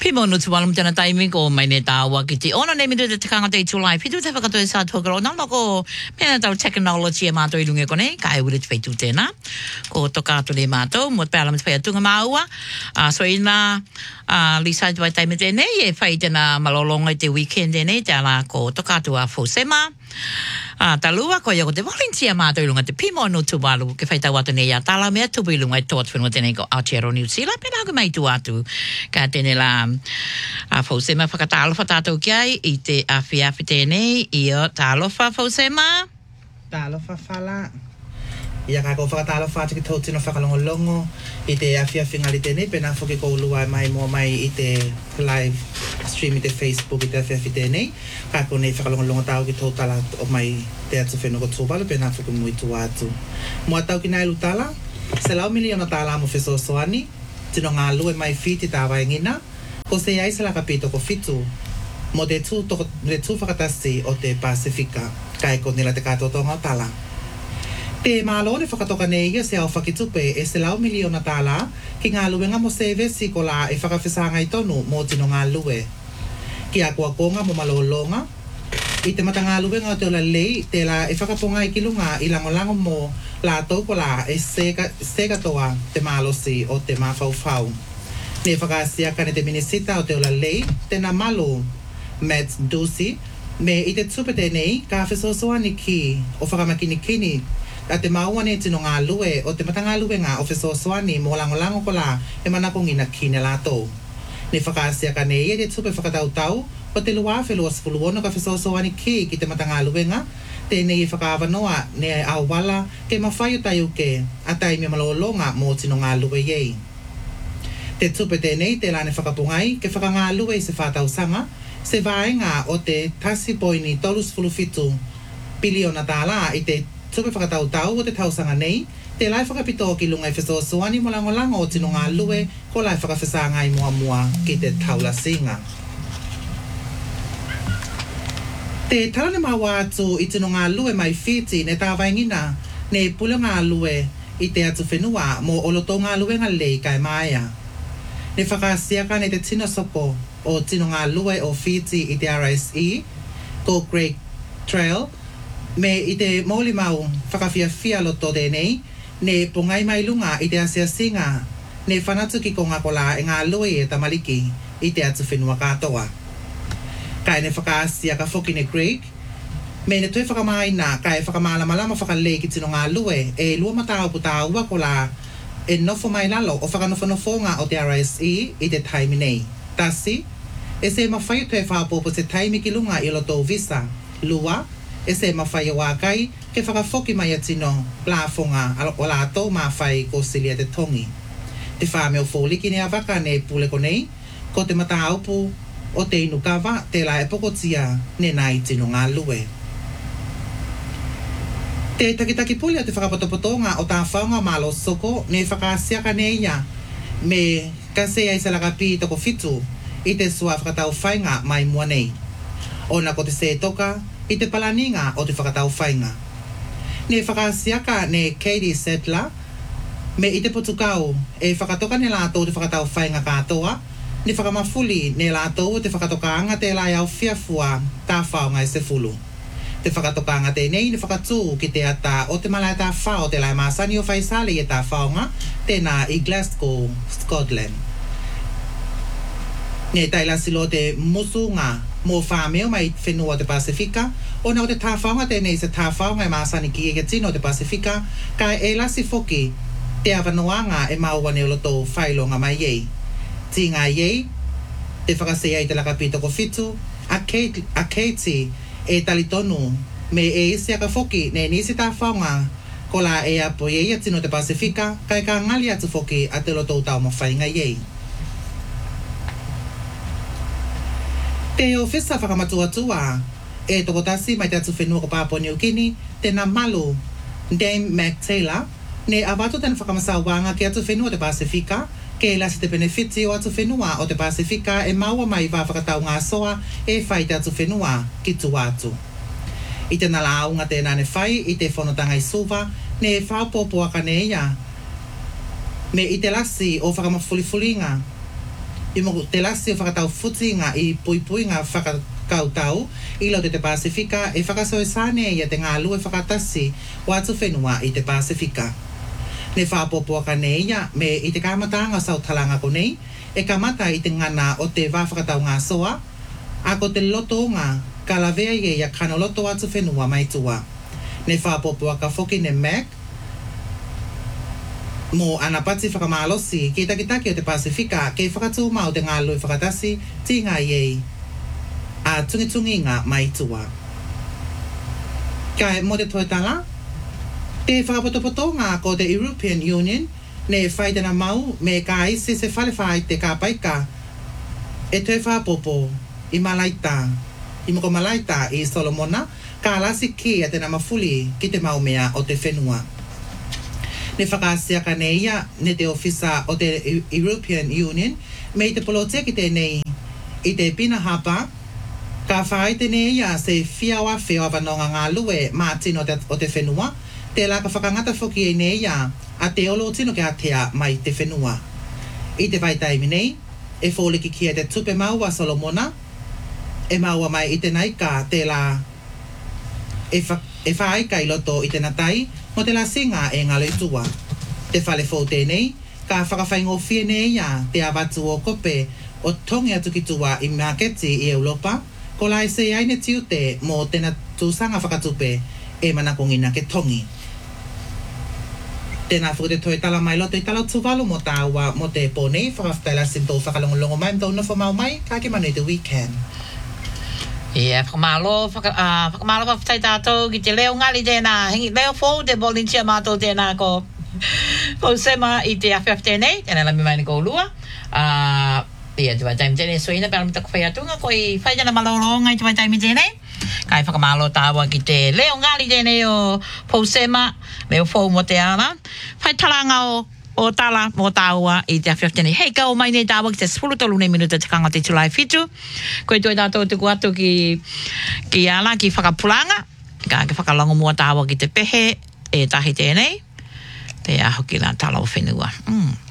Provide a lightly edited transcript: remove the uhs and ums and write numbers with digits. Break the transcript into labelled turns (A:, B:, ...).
A: Pimo no tu walam tana timing ko mai ne tawa kiti ona ne midu te kanga te July pitu te whakatoe sa tokoro nana ko mea tau technology e mātou ilunge kone ka e ure te whaitu tēnā ko toka atu le mātou mo te pēlam te whaiatunga māua so ina Lisa te waitai me tēnei e whai tēnā malolonga i te weekend tēnei te ala ko toka atu a Fosema talua ko ia ko te volunteer mātou ilunga te Pimo no tu walu ke whaitau atu nei a tala mea tupu ilunga i tōt whenua tēnei ko Aotearoa New Zealand pēnā haku mai tu atu ka tēnei la a Fosema whakatalofa tātou ki ai i te awhi tēnei i o talofa Fosema
B: talofa whala ia ka ko whakatalofa ati ki tau tino whakalongolongo i te awhi ngali tēnei pēnā whoki ko ulua mai mo mai i te live stream i te Facebook i te awhi tēnei ka ko nei whakalongolongo tau ki tau tala o mai te atu whenua ko tūwala pēnā whoki mui tu atu mua tau ki nai lutala se lau miliona tāla mo whesosoani tino ngā lue mai whiti tā waingina ko se ai se la kapito ko fitu mo te tū whakatasi o te Pasifika kai ko nila te katotonga o tala te malo ne whakatoka nei ia se au whakitupe e se lau miliona tāla ki ngā luenga mo sevesi ko la e whakawhisanga i tonu mo tino ngā lue ki a kua konga mo malolonga i te mata ngā luenga o te ola lei te la e whakaponga i kilunga i langolango mo la tau ko la e sega toa te malosi o te mawhauwhau ne whakasiaka ne te minisita o te ola lei te na malo Matt Ducey me i te tupete nei ka whesosoani ki o whakamakinikini a te mauane tino ngā lue o te mata ngā luenga o whesosoani mo langolango ko la e manapongina ki ne lātou. Ne whakasiaka nei e te tupe whakatautau o te lua whelua sifuluono ka whesosoani ki te mata ngā luenga tēnei e whakaawanoa ne au wala ke mawhai o tai uke a tai me malolonga mo tino ngā lue iei. Te tupe tēnei te lane whakapungai ke whakangā lue i se whātausanga se vaenga o te tasi poini tolus fulufitu biliona tāla i te tupe whakatautau o te tausanga nei te lai whakapito ki lunga i whesosoani mo langolango o tino ngā lue ko lai whakawhisanga i mua ki te taula singa. Te talane maua atu i tino ngā lue mai whiti ne tā vaingina ne pula ngā lue i te atu whenua mo oloto ngā lue ngā lei kai maia. Ne whakasiaka ne te tino soko o tino ngā lue o Fiji i te RSE, ko Great Trail, me i te mauli mau whakawhiawhia loto tēnei, ne pongai mai lunga i te asiasinga, ne whanatu ki ko ngā kola e ngā lue e tamaliki i te atu whenua katoa. Kai ne whakasiaka whoki ne Greek, me ne tui whakamaina kai whakamalamalama whakalei ki tino ngā lue e lua matau puta ua kola e nofo mai lalo o whakanofonofonga o te RSE i te taimi nei. Tasi, e se mawhai tue whapopo se taimi ki lunga i loto visa. Lua, e se mawhai o akai ke whakafoki mai atino plafonga o lato mawhai ko silia te tongi. Te whameo fōliki ne awaka ne pule ko nei, ko te mata aupu o te inukawa te la e pokotia ne nai tino ngā lue. Te takitaki puli o te whakapotopotonga o tā whaunga malo soko ne whakasiaka ne ia me kasea i salakapi toko fitu i te sua whakatau whainga mai mua nei. Ona ko te se toka i te palaninga o te whakatau whainga. Ne whakasiaka ne Katie Settler me i te potukau e whakatoka ne lātou te whakatau whainga katoa ne whakamafuli ne lātou te whakatokaanga te lai au fiafua tā whaunga e se fulu. Te whakatokanga tēnei ni whakatū ki te ata o te malai tā whao te lai māsani o whaisale i tā whaonga tēnā i Glasgow, Scotland. Ne taila silo te musunga mō whāmeo mai whenua o te Pasifika o nau te tā whaonga tēnei se tā whaonga e māsani ki e tino o te Pasifika ka e lasi foki te awanoanga e maua ne o loto whailonga mai iei. Tinga iei, te whakasea i te lakapito ko fitu, a Katie e talitonu me e isi aka foki ne nisi tā whaunga ko la e apo iei atino te Pasifika kai ka ngali atu foki a te loto tau mawhainga iei. Te ofisa whakamatuatua e tokotasi mai te atu whenua ko Papua New Guinea te na malu Dame Mac Taylor ne awatu tena whakamasawanga ki atu whenua te Pasifika ke lasi te benefiti o atu whenua o te Pasifika e maua mai wa whakatau ngā soa e whai te atu whenua ki tu atu. I te nala aunga tēnā ne whai i te whanotanga i suva ne e whaupopoaka ne ia me i te lasi o whakamafulifulinga I mo te lasi o whakatau futi ngā I pui ngā whakakautau I lau te Pasifika e whakasoe sāne ia te ngā lua whakatasi o atu whenua I te Pasifika. Ne whapopoaka nei ia me I te kamatanga sau talanga ko nei e kamata I te ngana o te whakatau ngā soa a ko te loto ngā kalavea ia kanoloto atu whenua mai tua. Ne whapopoaka whoki ne Mac mo ana pati whakamalosi ki takitaki o te Pasifika ke whakatū mau te ngā lui whakatasi ti ngā iei a tungitungi ngā mai tua. Kai mo te toetala, te whakapotopoto ngā ko te European Union ne whaitana mau me ka isi se whalewhai te ka paika e te whapopo I Malaita, I moko Malaita I Solomona ka lasi ki a te namafuli ki te maumea o te whenua. Ne whakasiaka nei ia ne te ofisa o te European Union me te poloteki te nei I te pina hapa ka whaite nei ia se whiawa whiawa whanonga ngā lue mā tino o te whenua te la ka whakangata whoki e nei ia a te olo tino ke atea mai te whenua. I te vaitaimi nei e wholiki kia te tupe maua Solomona e maua mai I te naika te la e whaika I loto I te natai mo te la singa e ngalo I tua. Te whale fō tēnei, ka whakawhaingofie nei ia te awatu o kope o tongi atu ki tua I maketi I Europa, ko lai se aine tiute mo tēna tūsanga whakatupe e manakongina ke tongi. Tēnā whuku te toi tala mai loto I tala tuvalu mo tāua mo te pōnei, whakawhtaila sinto whakalongolongo mai, mtau nofo mau mai, ka ke manu I te weekend.
A: Whakamalo whakawhtai tātou ki te leo ngali tēnā, hingi leo fōu te volunteer mātou tēnā ko sema I te awhiawhi tēnei, tēnā lami mai ni ko lua. Te waitaimi tēnei soina, pēram taku whai atunga, ko I whaitana malauronga I te waitaimi tēnei. Kai whakamalo tāua ki te leo ngali tēnei o Pausema, leo fōu mo te ana. Whai talanga o tala mo tāua I te awhiawhi tēnei. Hei kau mai nei tāua ki te 13 nei minuta te kanga te tulai whitu. Koe toi tātou tuku atu ki ala ki whakapulanga. Ka ke whakalango mua tāua ki te pehe e tahi tēnei. Te aho ki la tala o whenua.